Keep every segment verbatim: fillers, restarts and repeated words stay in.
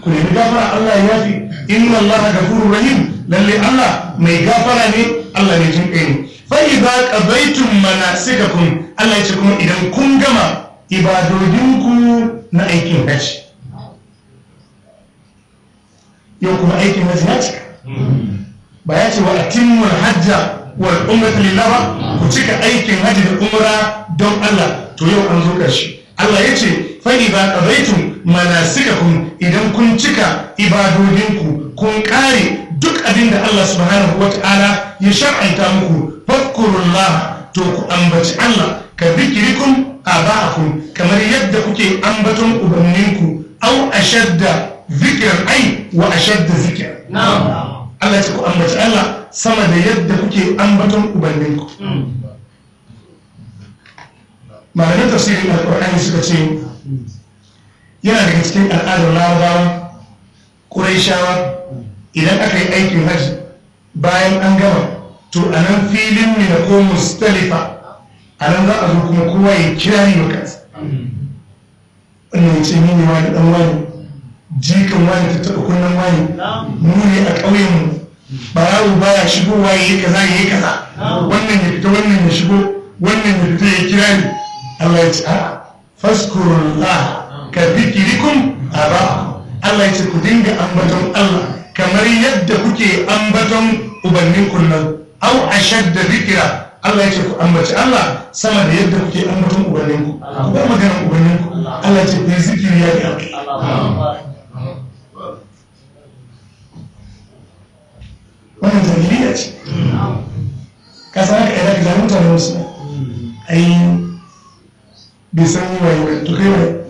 ku nemi gafara Allah ya yafi inna Allah ghafurur rahim lalle Allah mai gafara ne Allah mai jin kai ne fa idza qadaytum manasikakum Allah ya ce kuma idan kun gama ibadodinku na aikin hajji yau kuma aikin hajji ya cika ba ya ce wa atimmul hajja wal umrata lillah ba ku cika aikin hajji da umra don Allah to yau an zo karshe Allah ya ce fa idza qadaytum manasikakum idan kun cika ibadodinku kun kare duk abin da Allah subhanahu wata'ala ya shar'anta muku fadkurullah to ku ambaci Allah ka zikirikum aba'akum kamar yadda kuke ambaton ubanninku au ashadda zikran ai wa ashadda zikr na'am Allah ya ku ambaci Allah sama da yadda kuke ambaton ubanninku malaman tafsirin alqur'ani suka ce yana daga cikin al'adar larabawa quraishawa idan aka yi aikin hajji bayan an gama to a nan filin ne na ko mustalifa a nan za a zo kuma kowa ya kira ni wa kansa wannan ya ce ni ne wani dan wani jikan wani ta taɓa kunnen wani mu ne a ƙauyenmu barawo baya shigowa ya yi kaza ya yi kaza wannan ya fita wannan ya shigo wannan ya fita ya kira ni Allah ya ce a faskurullah ka zikirikum aba'akum Allah ya ce ku dinga ambaton Allah kamar yadda kuke ambaton ubannin kunnan au ashadda zikira Allah ya ce ku ambaci Allah sama da yadda kuke ambaton ubannin ku ku ba maganar ubannin ku Allah ya ce ku yi zikiri ya ga wannan jahiliya ce ka san haka idan ka mutane wasu ai bai san yi waye waye to kai waye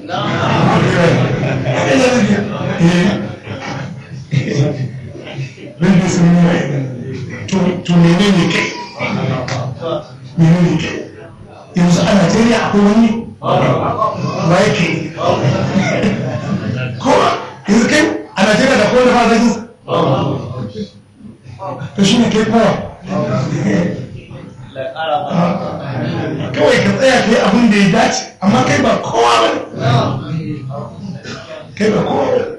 Rindu sun yi mai to mene ne kai? Mene ne kai? Yanzu a Najeriya akwai wani? Ba ya ke? Kowa? Yanzu kai a Najeriya da kowane ba zai jinsa? To shi ne kai kowa? Kawai ka tsaya kai abin da ya dace, amma kai ba kowa ba ne. Kai ba kowa ba ne.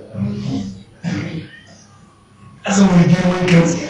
azumin girman kansu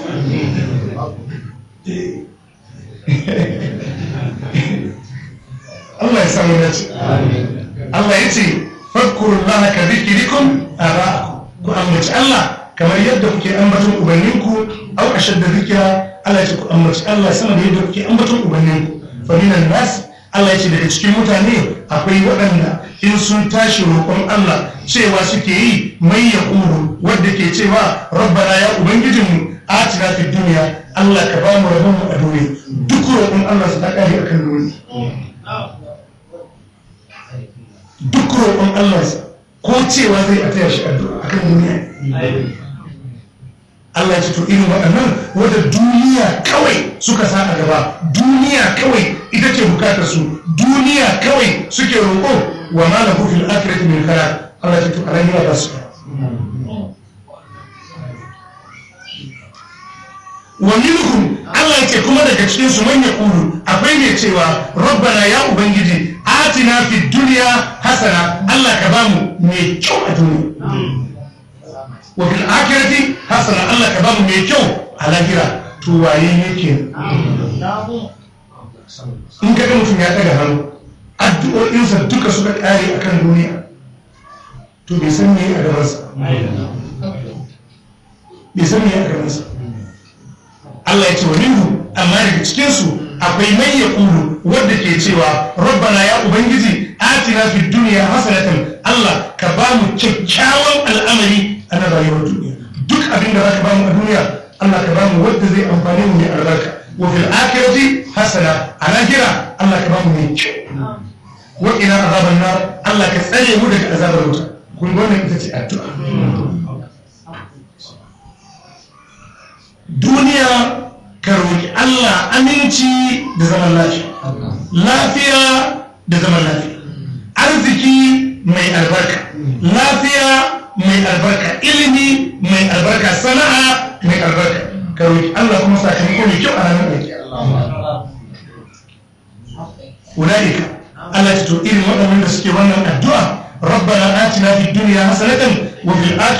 Allah ya samu dace Allah ya ce fadkurullaha ka zikirikum aba'akum ku ambaci Allah kamar yadda kuke ambaton ubanninku au ashadda zikira Allah ya ce ku ambaci Allah sama da yadda kuke ambaton ubanninku fa minan nas Allah ya ce daga cikin mutane akwai waɗanda in sun tashi roƙon Allah cewa suke yi mai ya ƙuru wadda ke cewa rabbana ya ubangijinmu atina fid duniya Allah ka ba mu rabon mu a duniya duk roƙon Allah su ta ƙare akan duniya duk roƙon Allah ko cewa zai a taya shi addu'a akan duniya Allah ya ce to irin waɗannan wadda duniya kawai suka sa a gaba duniya kawai ita ce bukatar su duniya kawai suke roƙo wa ma lahu fil akhirati min khalaq Allah ya ce to aran ya basu wa minhum Allah ya ce kuma daga cikin su man yaqulu akwai ne cewa rabbana ya ubangiji atina fid dunya hasana Allah ka bamu mai kyau a duniya wa fil akhirati hasana Allah ka bamu mai kyau a lahira to waye yake in kaga mutum ya daga hannu addu'o'insa duka suka kare akan duniya to bai san me a gabansa bai san me a gabansa Allah ya ce wa minhu amma daga cikin su akwai mai yaqulu wanda ke cewa rabbana ya ubangiji atina fid dunya hasanatan Allah ka bamu kyakkyawan al'amari a rayuwar duniya duk abin da zaka bamu a duniya Allah ka bamu wanda zai amfane mu mai albarka wa fil akhirati hasana a lahira Allah ka bamu mai kyau wa ina azaban nar Allah ka tsare mu daga azabar wuta kun ga wannan ita ce addu'a duniya ka roki Allah aminci da zaman lafiya lafiya da zaman lafiya arziki mai albarka lafiya mai albarka ilimi mai albarka sana'a mai albarka ka roki Allah kuma sakamako mai kyau a ranar aiki ulaika Allah ya to irin waɗannan da suke wannan addu'a rabbana atina fid dunya hasanatan wa fil